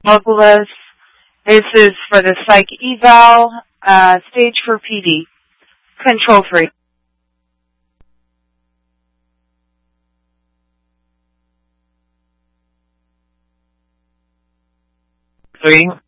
Douglas. This is for the psych eval, stage for PD. Control 3. 3.